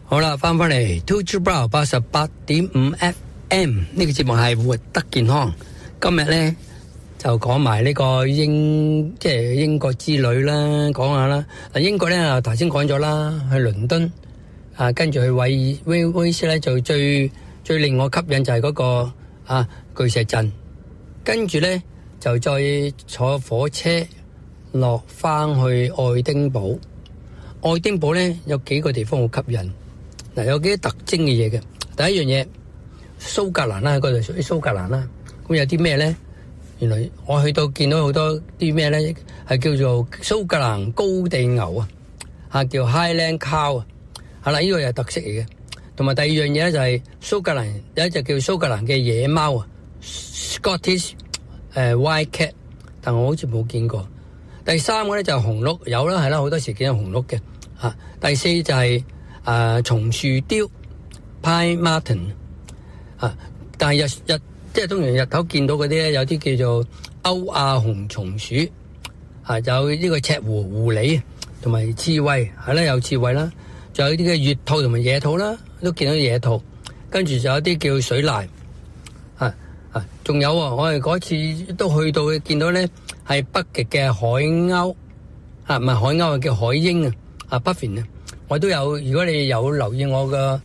好啦，翻嚟 Two Two Brow 88.5 FM 呢個節目係活得健康。今日咧就講埋呢個英國之旅啦，講下啦。英國咧頭先講咗啦，去倫敦跟住去威斯咧，就最令我吸引就係嗰個巨石陣，跟住咧就再坐火車落翻去愛丁堡。愛丁堡咧有幾個地方好吸引。有幾多特徵嘅嘢嘅。第一樣嘢，蘇格蘭啦，嗰度屬於蘇格蘭啦。咁有啲咩咧？原來我去到見到好多啲咩咧，係叫做蘇格蘭高地牛叫 Highland Cow 係啦，呢個又係特色嚟嘅。同埋第二樣嘢咧就係蘇格蘭有一隻叫蘇格蘭嘅野貓Scottish Wild Cat， 但我好似冇見過。第三個咧就係紅鹿，有啦，係啦，好多時見到紅鹿嘅。第四就係松樹雕 Pine Marten 但係即係通常日頭見到嗰啲咧，有啲叫做歐亞紅松鼠有呢個赤狐狐狸同埋刺猬，係啦，有刺猬啦，仲有啲嘅月兔同埋野兔啦，都見到野兔，跟住就有啲叫水獺仲有我哋嗰次都去到見到咧係北極嘅海鷗唔係海鷗叫海鷹Puffin我都有，如果你有留意我嘅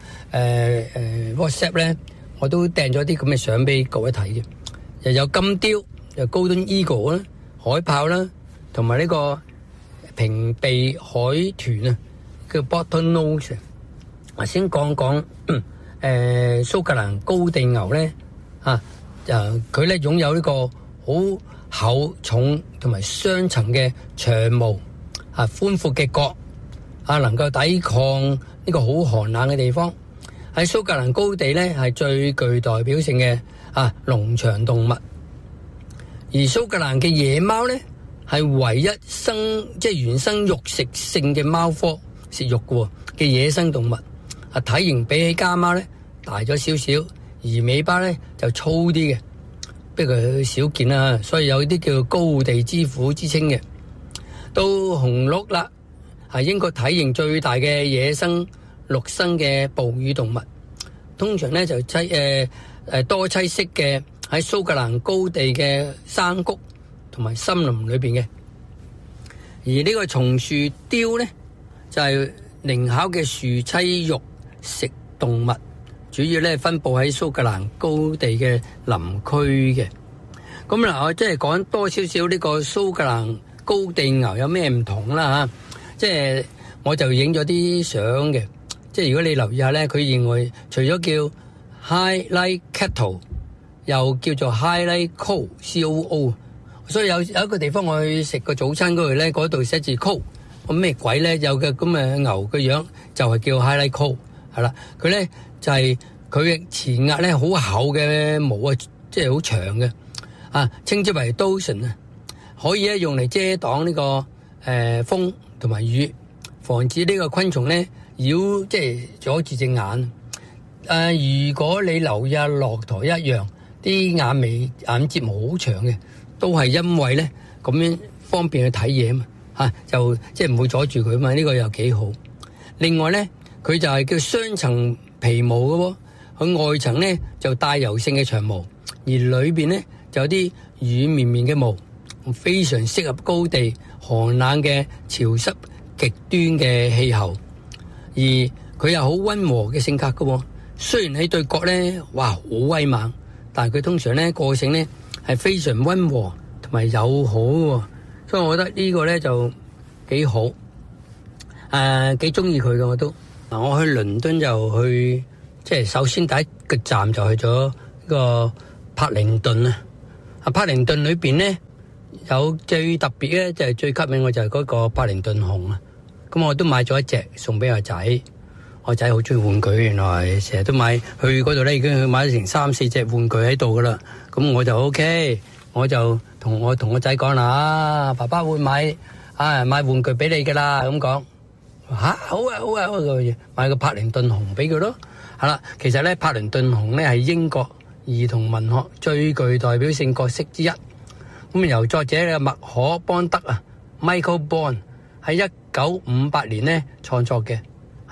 WhatsApp 咧，我都訂咗啲咁嘅相俾各位睇嘅。又有金雕，又 Golden Eagle 啦，海豹啦，同埋呢個平鼻海豚叫 Bottlenose。先講講蘇格蘭高地牛咧佢咧擁有呢個好厚重同埋雙層嘅長毛寬闊嘅角。能夠抵抗呢個好寒冷嘅地方。喺蘇格蘭高地咧係最具代表性嘅農場動物。而蘇格蘭嘅野貓咧係唯一原生肉食性嘅貓科，食肉嘅野生動物。體型比起家貓咧大咗少少，而尾巴咧就粗啲嘅，不過少見啦，所以有啲叫高地之虎之稱嘅。到紅鹿啦。係英國體型最大嘅野生陸生嘅哺乳動物，通常咧就多棲息嘅喺蘇格蘭高地嘅山谷同埋森林裏邊嘅。而呢個松樹雕咧就係靈巧嘅樹棲肉食動物，主要咧分布喺蘇格蘭高地嘅林區嘅。咁嗱，我即係講多少少呢個蘇格蘭高地牛有咩唔同啦即係我就影咗啲相嘅，即係如果你留意下咧，佢認為除咗叫 Highland Cattle， 又叫做 Highland Cow COO， 所以有一個地方我去食個早餐嗰度咧，嗰度寫住 Cow， 咁咩鬼咧？有嘅咁嘅牛嘅樣就係叫 Highland Cow， 係啦，佢咧就係佢嘅前額咧好厚嘅毛即係好長嘅稱之為 Doson 可以咧用嚟遮擋呢個風同埋雨，防止呢個昆蟲咧即係阻住隻眼。如果你留意下駱駝一樣，啲眼睫毛好長嘅，都係因為咧咁樣方便去睇嘢嘛就即係唔會阻住佢嘛，呢個又幾好。另外咧，佢就係叫雙層皮毛嘅佢外層咧就帶油性嘅長毛，而裏邊咧就有啲軟綿綿嘅毛，非常適合高地寒冷嘅潮濕極端嘅氣候，而佢又好溫和嘅性格嘅。雖然喺對角咧，哇好威猛，但係佢通常咧個性咧係非常溫和同埋友好嘅，所以我覺得呢個咧就幾好，幾中意佢嘅我都。我去倫敦就去，即係首先第一個站就去咗呢個柏靈頓啊。柏靈頓裏邊咧。有最特別咧，就係最吸引我就係嗰個柏靈頓熊咁我都買咗一隻送俾我仔。我仔好中意玩具，原來成日都買去嗰度咧，已經買咗成3-4隻玩具喺度噶啦。咁我就 OK，我就同我仔講啦，爸爸會買玩具俾你噶啦。咁講好啊，買個柏靈頓熊俾佢咯。係啦，其實咧柏靈頓熊咧係英國兒童文學最具代表性角色之一。咁由作者嘅麥可邦德Michael Bond 喺1958年咧創作嘅，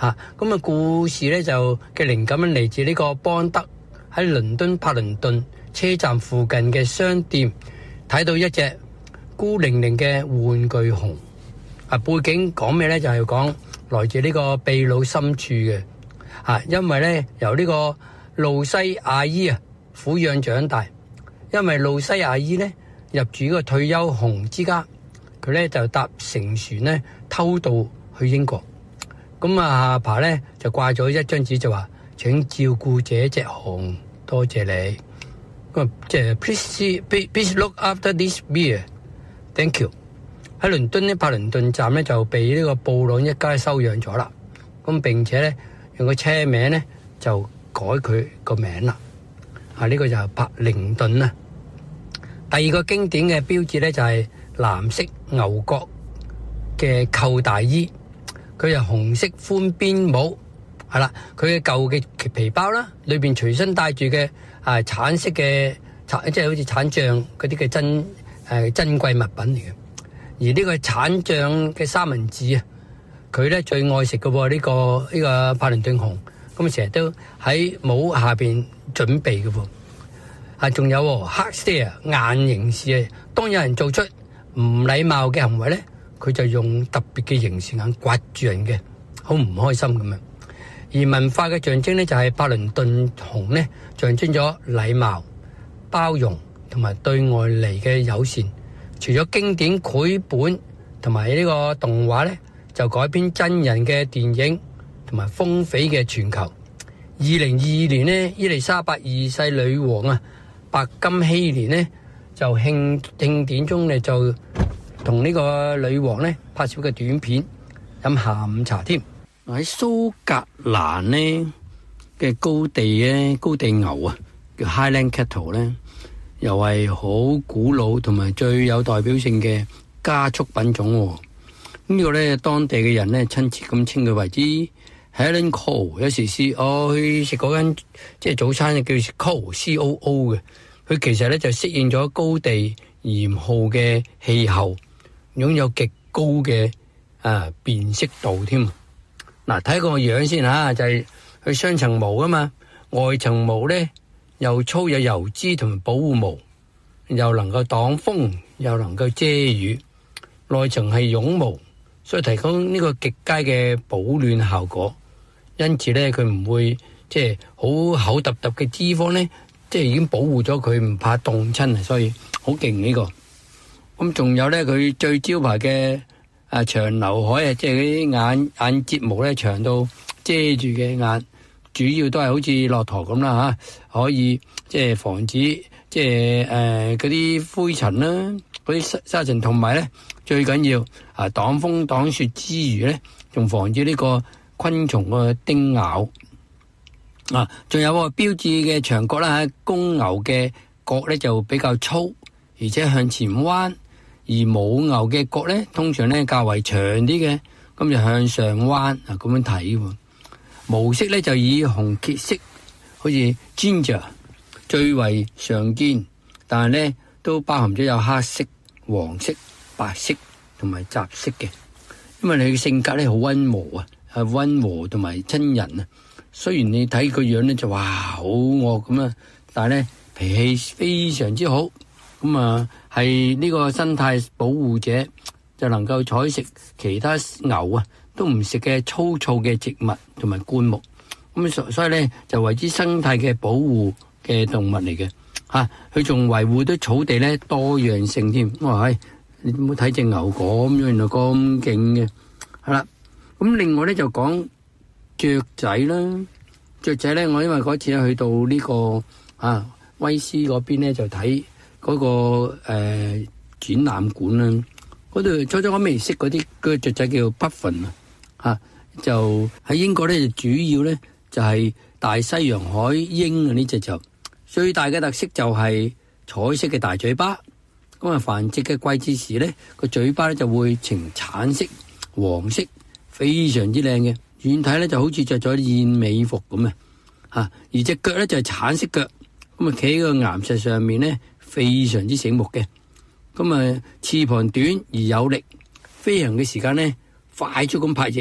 咁故事咧就嘅靈感嚟自呢個邦德喺倫敦柏靈頓車站附近嘅商店睇到一隻孤零零嘅玩具熊。背景講咩咧？就係講來自呢個秘魯深處嘅。因為咧由呢個露西亞伊撫養長大。因為露西亞伊咧入住呢個退休熊之家，佢咧就搭乘船咧偷渡去英國。咁阿爸咧就掛咗一張紙就話：請照顧這隻熊，多謝你。咁即係 please look after this bear，thank you。喺倫敦呢，柏靈頓站咧就被呢個布朗一家收養咗啦。咁並且咧用個車名咧就改佢個名啦。呢個就係柏靈頓啦。第二個經典嘅標誌咧就係藍色牛角嘅扣大衣，佢係紅色寬邊帽，係啦。佢嘅舊嘅皮包啦，裏邊隨身帶住嘅橙色嘅即係好似橙醬嗰啲嘅珍貴物品嚟嘅。而呢個橙醬嘅三文治佢咧最愛食嘅喎，呢個柏靈頓熊，咁成日都喺帽下邊準備嘅喎。仲有hard stare硬刑事當有人做出唔禮貌嘅行為咧，佢就用特別嘅刑事眼刮住人嘅，好唔開心咁樣。而文化嘅象徵咧就係柏靈頓熊咧，象徵咗禮貌、包容同埋對外嚟嘅友善。除咗經典繪本同埋呢個動畫咧，就改編真人嘅電影同埋瘋匪嘅全球。2022年呢，伊麗莎白二世女王白金禧年呢，就慶典中咧就同呢個女王咧拍攝嘅短片，飲下午茶添。喺蘇格蘭呢嘅高地牛叫 Highland Cattle 咧，又係好古老同埋最有代表性嘅家畜品種。呢個咧當地嘅人咧親切咁稱佢為之 Highland Cow。有時我去食嗰間即係早餐叫 Cow COO 嘅，佢其實咧就適應咗高地嚴酷嘅氣候，擁有極高嘅辨識度添。睇個樣先就係佢雙層毛噶嘛，外層毛咧又粗有油脂同埋保護毛，又能夠擋風，又能夠遮雨。內層係絨毛，所以提供呢個極佳嘅保暖效果。因此咧，佢唔會即係好厚揼揼嘅脂肪咧，即係已經保護咗佢，唔怕凍親，所以好勁呢個。咁仲有咧，佢最招牌嘅長劉海即係嗰啲眼睫毛咧長到遮住嘅眼，主要都係好似駱駝咁啦可以即係防止即係嗰啲灰塵啦，嗰啲沙塵，同埋咧最緊要擋風擋雪之餘咧，仲防止呢個昆蟲嘅叮咬。仲有個標誌嘅長角啦，公牛嘅角咧就比較粗，而且向前彎。而母牛嘅角咧，通常咧較為長啲嘅，咁就向上彎咁樣睇。毛色咧就以紅褐色，好似 ginger 最為常見，但係咧都包含咗有黑色、黃色、白色同埋雜色嘅。因為你嘅性格咧好溫和係溫和同埋親人。雖然你睇個樣咧就哇好惡咁啊，但係咧脾氣非常之好。咁係呢個生態保護者，就能夠採食其他牛都唔食嘅粗糙嘅植物同埋灌木。咁所以咧就為之生態嘅保護嘅動物嚟嘅。佢仲維護咗草地咧多樣性添。你唔好睇隻牛咁樣，原來咁勁嘅。係啦，咁另外咧就講雀仔啦。雀仔咧，我因為嗰次去到呢個威斯嗰邊咧，就睇嗰個展覽館啦。嗰度初我未識嗰啲雀仔叫 Puffin 就喺英國咧，就主要咧就係大西洋海鷹呢隻，就最大嘅特色就係彩色嘅大嘴巴。咁繁殖嘅季節時咧，個嘴巴咧就會呈橙色、黃色，非常之靚嘅。遠睇咧就好似着咗燕尾服咁而隻腳咧就係橙色腳，咁企喺個岩石上面咧，非常之醒目嘅。咁翅膀短而有力，飛行嘅時間咧快速咁拍翼，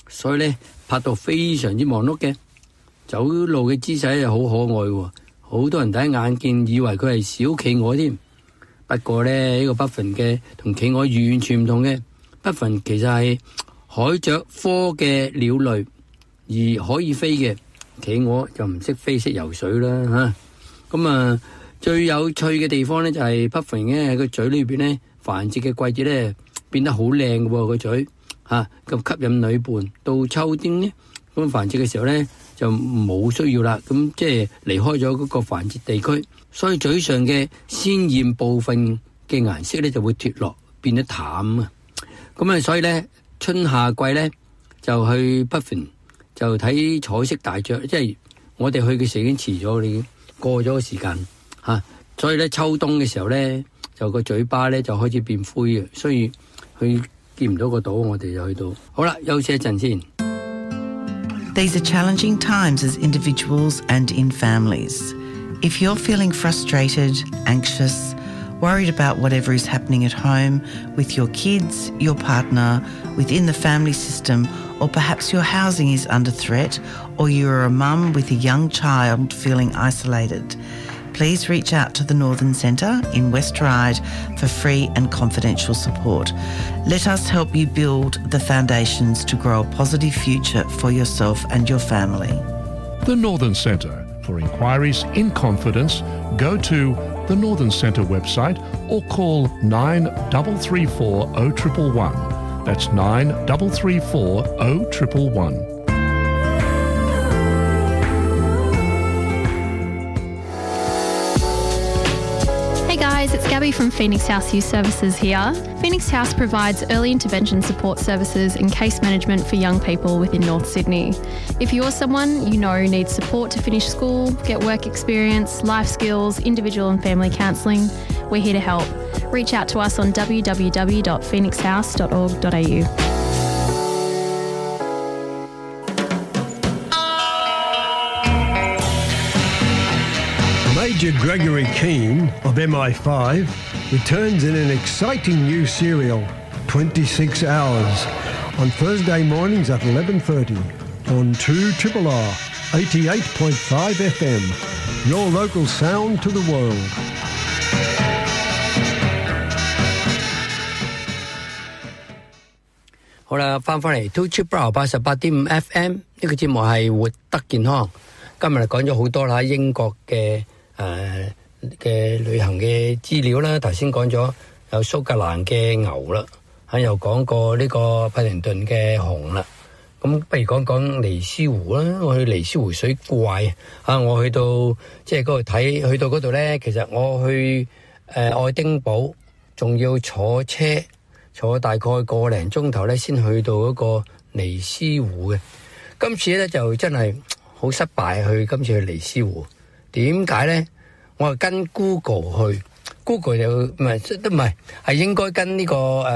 所以咧拍到非常之忙碌嘅，走路嘅姿勢係好可愛喎，好多人第一眼見以為佢係小企鵝添。不過咧呢個 Puffin 嘅同企鵝完全唔同嘅，Puffin其實係海雀科嘅鳥類，而可以飛嘅企鵝就唔識飛，識游水啦吓。咁啊最有趣嘅地方咧就係 Puffin 咧喺個嘴裏邊咧繁殖嘅季節咧變得好靚嘅個嘴吓，咁吸引女伴。到秋天咧咁繁殖嘅時候咧就冇需要啦，咁即係離開咗嗰個繁殖地區，所以嘴上嘅鮮豔部分嘅顏色咧就會脫落，變得淡啊。咁啊，所以咧春夏季咧就去 Puffin 就睇彩色大雀，即係我哋去嘅時候已經遲咗，你過咗個時間吓，所以咧秋冬嘅時候咧就個嘴巴咧就開始變灰嘅，所以佢見唔到個島，我哋就去到。好啦，休息一陣先。 These are challenging times as individuals and in families. If you're feeling frustrated, anxious, worried about whatever is happening at home, with your kids, your partner, within the family system, or perhaps your housing is under threat, or you're a mum with a young child feeling isolated, please reach out to the Northern Centre in West Ryde for free and confidential support. Let us help you build the foundations to grow a positive future for yourself and your family. The Northern Centre. For inquiries in confidence, go to the Northern Centre website or call 9334 0111. That's 9334 0111. Guys, it's Gabby from Phoenix House Youth Services here. Phoenix House provides early intervention support services and case management for young people within North Sydney. If you're someone you know needs support to finish school, get work experience, life skills, individual and family counselling, we're here to help. Reach out to us on www.phoenixhouse.org.au. Major Gregory Keane of MI5 returns in an exciting new serial, 26 Hours, on Thursday mornings at 11:30 on 2RRR 88.5 FM, your local sound to the world. 好啦，翻嚟 2RRR 88.5 FM 呢個節目係活得健康。今日講咗好多啦，英國嘅旅行嘅資料啦，頭先講咗有蘇格蘭嘅牛啦，又講過呢個柏靈頓嘅熊啦。咁不如講講尼斯湖啦，我去尼斯湖水怪我去到即係嗰度睇，去到嗰度咧，其實我去愛丁堡仲要坐車坐大概個零鐘頭咧，先去到嗰個尼斯湖嘅。今次咧就真係好失敗，今次去尼斯湖。點解咧？我係跟 Google 去 ，Google 就唔係應該跟呢個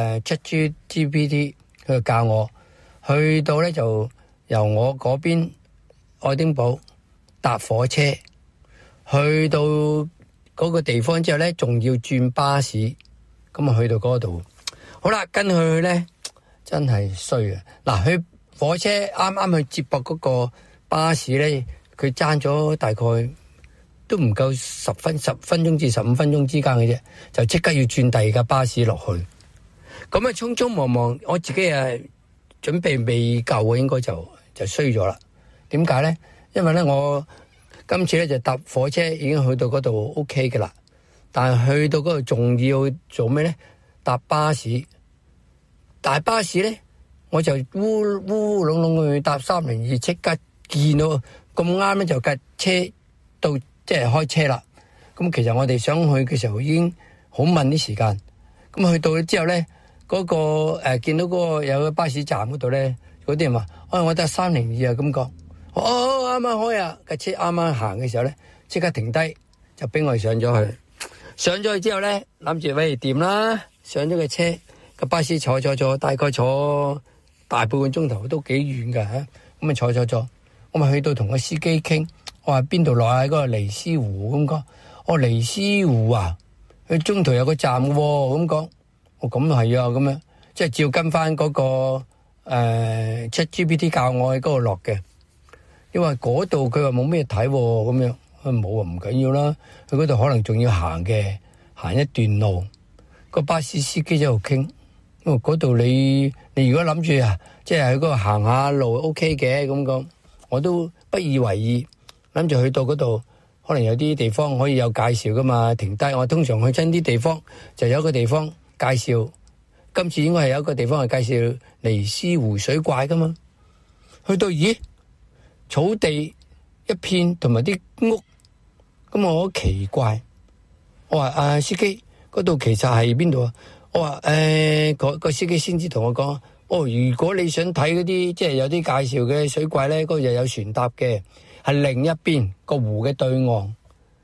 ChatGPT 佢教我去到咧，就由我嗰邊愛丁堡搭火車去到嗰個地方之後咧，仲要轉巴士，咁啊去到嗰度。好啦，跟佢去咧真係衰啊！嗱，去火車啱啱去接駁嗰個巴士咧，佢爭咗大概都唔夠10分鐘至15分鐘之間嘅啫，就即刻要轉第二架巴士落去。咁啊，匆匆忙忙，我自己準備未夠，應該就衰咗啦。點解咧？因為咧我今次咧就搭火車已經去到嗰度 OK 嘅啦，但係去到嗰度仲要做咩咧？搭巴士，大巴士咧我就烏烏隆隆去搭302，即刻見到咁啱咧就架車到。即係開車啦，咁其實我哋想去嘅時候已經好問啲時間，咁去到之後咧，嗰個見到嗰個有個巴士站嗰度咧，嗰啲人話：我搭302啊咁講，啱啱開啊，架車啱啱行嘅時候咧，即刻停低，就俾我哋上咗去。上咗去之後咧，諗住喂掂啦，上咗個車，個巴士坐，大概坐大半個鐘頭，都幾遠㗎嚇。咁啊坐，我咪去到同個司機傾。我話邊度落喺嗰個尼斯湖咁講，尼斯湖啊，佢中途有個站嘅喎咁講，咁係啊咁樣，即係照跟翻嗰個 ChatGPT 教我喺嗰度落嘅，因為嗰度佢話冇咩睇咁樣，冇啊唔緊要啦，佢嗰度可能仲要行一段路，個巴士司機喺度傾，因為嗰度你如果諗住啊，即係喺嗰度行下路 OK 嘅咁講，我都不以為意，諗住去到嗰度。可能有啲地方可以有介紹噶嘛，停低。我通常去親啲地方就有一個地方介紹，今次應該係有一個地方係介紹尼斯湖水怪噶嘛。去到咦，草地一片同埋啲屋，咁我好奇怪。我話司機，嗰度其實係邊度啊？我話個司機先至同我講，如果你想睇嗰啲即係有啲介紹嘅水怪咧，嗰度又有船搭嘅。係另一邊個湖嘅對岸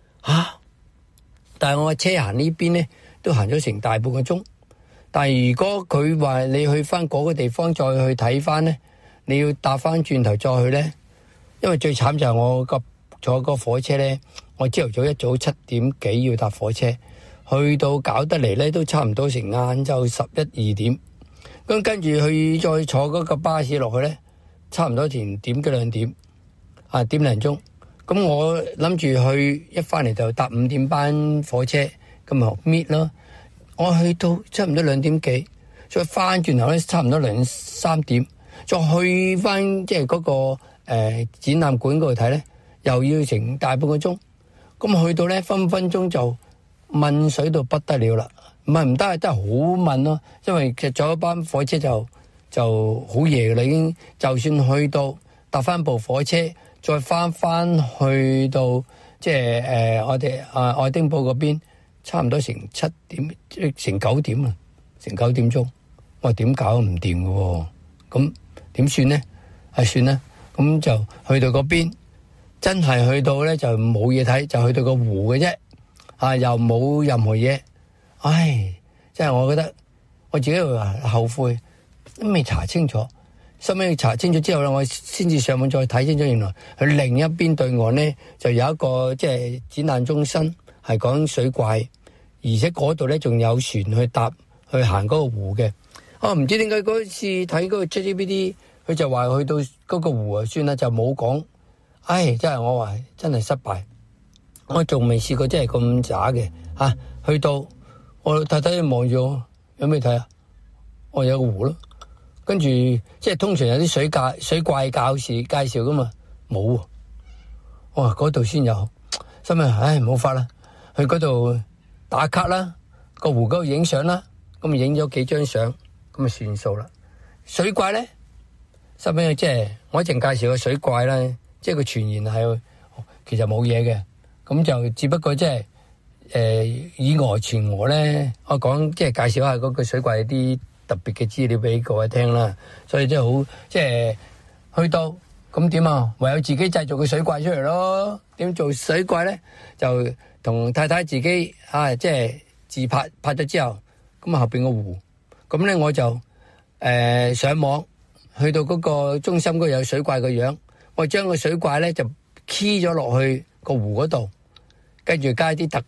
但係我車行呢邊咧，都行咗成大半個鐘。但係如果佢話你去翻嗰個地方再去睇翻咧，你要搭翻轉頭再去咧，因為最慘就係我坐個火車咧，我朝頭早一早7點幾要搭火車，去到搞得嚟咧都差唔多成晏晝11、2點，咁跟住去再坐嗰個巴士落去咧，差唔多點幾2點。點零鐘，咁我諗住去一翻嚟就搭5點班火車，咁咪搣咯。我去到差唔多2點幾，再翻轉頭咧差唔多2、3點，再去翻即係嗰個展覽館嗰度睇咧，又要成大半個鐘。咁去到咧分分鐘就問水到不得了啦，唔得係真係好問咯，因為其實坐一班火車就好夜啦已經，就算去到搭翻部火車。再翻去到即係我哋愛丁堡嗰邊，差唔多成7點，成9點啊，成9點鐘。我點搞都唔掂嘅喎，咁點算咧？算啦，咁就去到嗰邊，真係去到咧就冇嘢睇，就去到個湖嘅啫，又冇任何嘢。真係我覺得我自己會話後悔，都未查清楚。收尾查清楚之後咧，我先至上網再睇清楚，原來佢另一邊對岸咧就有一個即係展覽中心，係講水怪，而且嗰度咧仲有船去搭去行嗰個湖嘅。唔知點解嗰次睇嗰個 ChatGPT，佢就話去到嗰個湖啊，算啦，就冇講。真係我話真係失敗，我仲未試過真係咁渣嘅去到我太太望住我，有咩睇啊？我有個湖咯。跟住即係通常有啲水怪介紹噶嘛，冇嗰度先有，心諗冇法啦，去嗰度打卡啦，個湖嗰度影相啦，咁影咗幾張相，咁算數啦。水怪咧，心諗即係我一陣介紹個水怪啦，即係個傳言係其實冇嘢嘅，咁就只不過即係以訛傳訛咧，我講即係介紹下嗰個水怪啲特別嘅資料俾各位聽啦，所以真係好即係去到咁點啊？唯有自己製造個水怪出嚟咯。點做水怪咧？就同太太自己即係自拍咗之後，咁後邊個湖，咁咧我就上網去到嗰個中心嗰度有水怪個樣，我將個水怪咧就 key 咗落去個湖嗰度，跟住加啲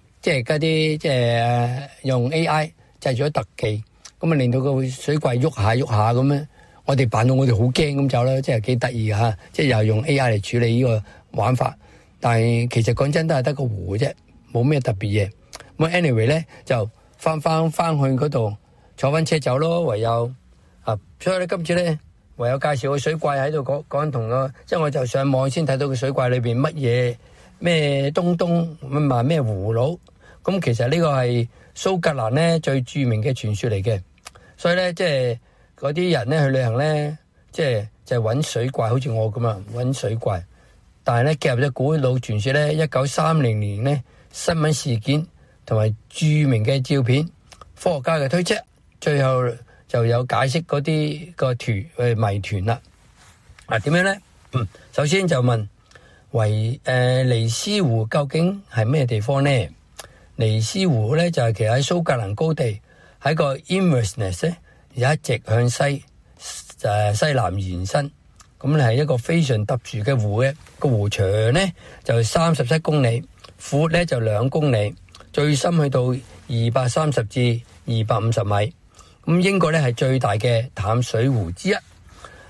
用 AI 製咗特技。咁令到個水怪喐下咁樣，我哋扮到我哋好驚咁走啦，即係幾得意嚇，即係又用 AI 嚟處理呢個玩法。但係其實講真都係得個湖啫，冇咩特別嘢。咁 anyway 咧就翻去嗰度坐翻車走咯，唯有所以咧今次咧唯有介紹個水怪喺度講同個，即係我就上網先睇到個水怪裏邊乜嘢咩東咩葫蘆。咁其實呢個係蘇格蘭咧最著名嘅傳說嚟嘅。所以咧，即係嗰啲人咧去旅行咧，即係就係揾水怪，好似我咁啊，揾水怪。但係咧，夾入咗古老傳說咧，1930年咧新聞事件同埋著名嘅照片，科學家嘅推測，最後就有解釋嗰啲個謎團啦。點樣咧？首先就問尼斯湖究竟係咩地方咧？尼斯湖咧就係其實喺蘇格蘭高地。喺個 Inverness 咧，一直向西南延伸，咁咧係一個非常特殊嘅湖嘅，個湖長咧就37公里，闊咧就2公里，最深去到230至250米。咁英國咧係最大嘅淡水湖之一。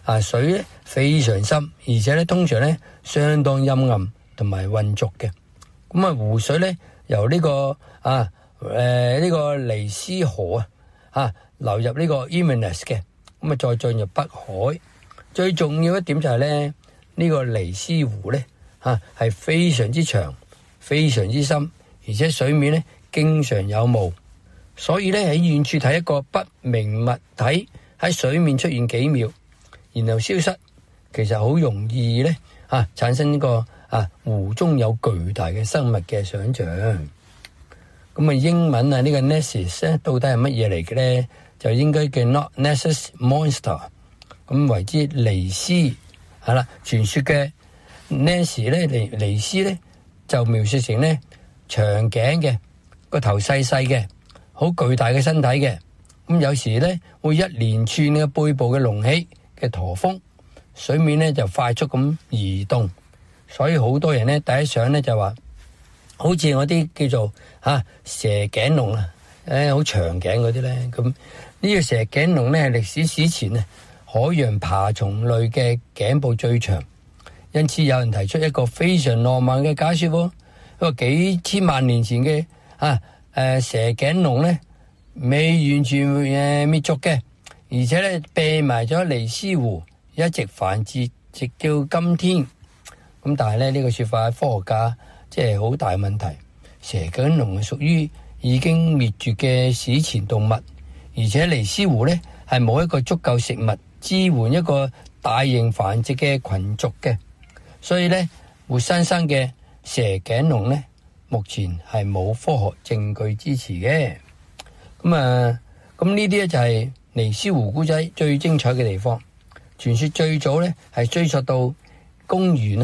水咧非常深，而且咧通常咧相當陰暗同埋渾濁嘅。咁啊湖水咧由呢個呢個尼斯河流入呢個 Inverness 嘅，咁啊再進入北海。最重要一點就係咧呢個尼斯湖咧係非常之長、非常之深，而且水面咧經常有霧，所以咧喺遠處睇一個不明物體喺水面出現幾秒，然後消失，其實好容易咧產生呢個湖中有巨大嘅生物嘅想像。咁啊英文呢個 Nessie 咧到底係乜嘢嚟嘅咧？就應該叫 Loch Ness Monster， 咁為之尼斯係啦。傳說嘅 Nessie 咧尼斯咧就描述成咧長頸嘅，個頭細細嘅，好巨大嘅身體嘅。咁有時咧會一連串嘅背部嘅隆起嘅駝峰，水面咧就快速咁移動，所以好多人咧第一想咧就話好似我啲叫做蛇頸龍好長頸嗰啲咧。咁呢個蛇頸龍咧係歷史前海洋爬蟲類嘅頸部最長，因此有人提出一個非常浪漫嘅假說喎，因為幾千萬年前嘅蛇頸龍咧未完全滅族嘅，而且咧避埋咗尼斯湖，一直繁殖直到今天。咁但係咧呢個說法科學家即係好大問題。蛇頸龍係屬於已經滅絕嘅史前動物，而且尼斯湖咧係冇一個足夠食物支援一個大型繁殖嘅群族嘅，所以咧活生生嘅蛇頸龍咧目前係冇科學證據支持嘅。咁呢啲咧就係尼斯湖故仔最精彩嘅地方。傳說最早咧係追溯到公元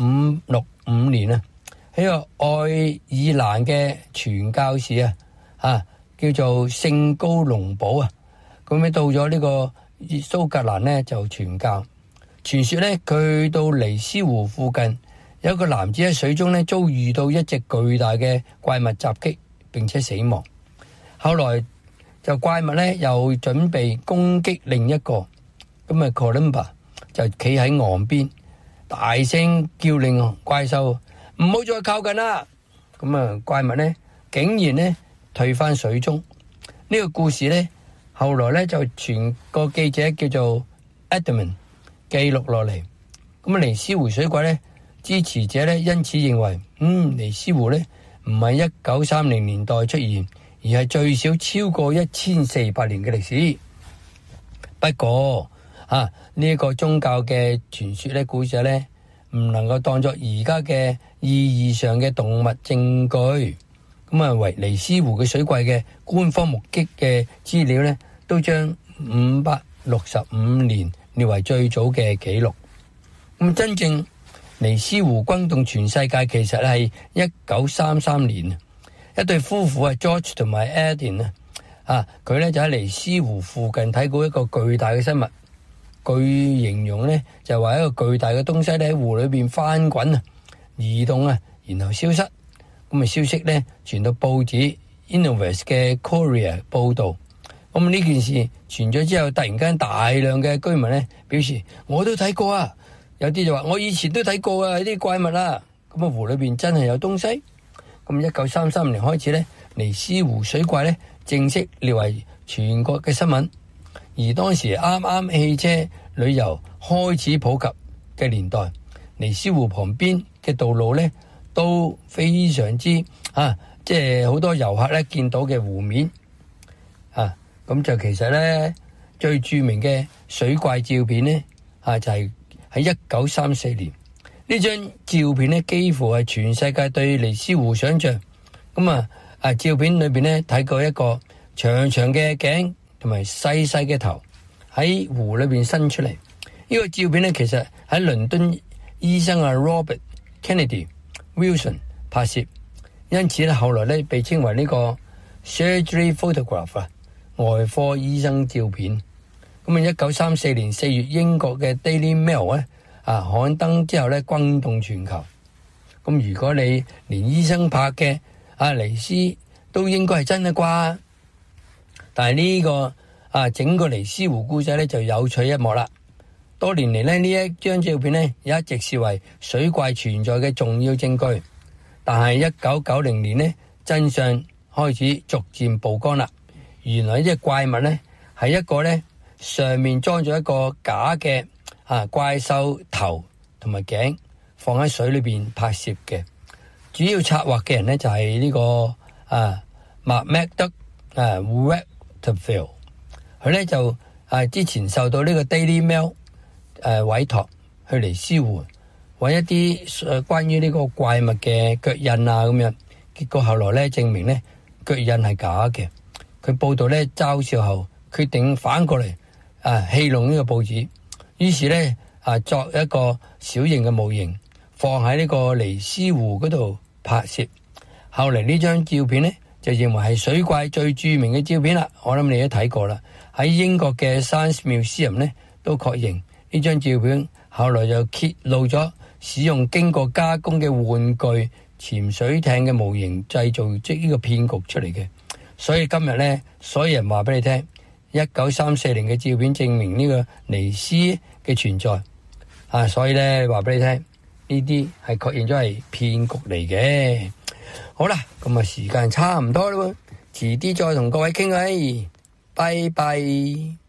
565年喺個愛爾蘭嘅傳教士叫做聖高龍堡咁到咗呢個蘇格蘭咧就傳教。傳說咧佢到尼斯湖附近有一個男子喺水中咧遭遇到一隻巨大嘅怪物襲擊，並且死亡。後來就怪物咧又準備攻擊另一個，咁Columba 就企喺岸邊大聲叫令怪獸唔好再靠近啦。咁怪物咧竟然咧退翻水中。呢個故事咧後來咧就傳個記者叫做 Edmund 記錄落嚟。咁尼斯湖水怪咧支持者咧因此認為尼斯湖咧唔係1930年代出現，而係最少超過1400年嘅歷史。不過呢一個宗教嘅傳說咧故事咧唔能夠當作而家嘅意義上嘅動物證據。為尼斯湖嘅水怪嘅官方目擊嘅資料咧都將565年列為最早嘅記錄。咁真正尼斯湖轟動全世界其實係1933年，一對夫婦George 同埋 Edin 佢咧就喺尼斯湖附近睇過一個巨大嘅生物。據形容咧就話一個巨大嘅東西咧喺湖裏邊翻滾移動然後消失。咁消息咧傳到報紙 Inverness 嘅 Courier 報道。咁呢件事傳咗之後，突然間大量嘅居民咧表示我都睇過有啲就話我以前都睇過呢啲怪物啦。咁湖裏邊真係有東西。咁1933年開始咧，尼斯湖水怪咧正式列為全國嘅新聞。而當時啱啱汽車旅遊開始普及嘅年代，尼斯湖旁邊嘅道路咧都非常之即係好多遊客咧見到嘅湖面咁就其實咧最著名嘅水怪照片咧就係喺1934年。呢張照片咧幾乎係全世界對尼斯湖想象。照片裏邊咧睇過一個長長嘅頸同埋細細嘅頭喺湖裏邊伸出嚟。呢個照片咧其實喺倫敦醫生Robert Kennedy Wilson 拍攝，因此咧後來咧被稱為呢個 surgery photograph 外科醫生照片。1934年4月英國嘅 Daily Mail 咧刊登之後咧轟動全球。如果你連醫生拍嘅尼斯都應該係真嘅啩？但係呢個整個尼斯湖故仔咧就有趣一幕啦。 多年嚟咧，呢一張照片咧一直視為水怪存在嘅重要證據。但係1990年呢，真相開始逐漸曝光啦。原來呢隻怪物咧係一個咧上面裝咗一個假嘅怪獸頭同埋頸，放喺水裏邊拍攝嘅。主要策劃嘅人咧就係呢個McMurdo Waterfield，佢咧就之前受到呢個 Daily Mail 委託去尼斯湖揾一啲關於呢個怪物嘅腳印咁樣，結果後來咧證明咧腳印係假嘅。佢報道咧嘲笑後，決定反過嚟戲弄呢個報紙，於是咧作一個小型嘅模型放喺呢個尼斯湖嗰度拍攝。後嚟呢張照片咧就認為係水怪最著名嘅照片啦。我諗你都睇過啦，喺英國嘅 Science Museum 咧都確認呢張照片，後來就揭露咗使用經過加工嘅玩具潛水艇嘅模型製造呢個騙局出嚟嘅。所以今日呢，所有人話俾你聽，1934年嘅照片證明呢個尼斯嘅存在所以呢，話俾你聽，呢啲係確認咗係騙局嚟嘅。好啦，咁時間差唔多啦，遲啲再同各位傾偈，拜拜。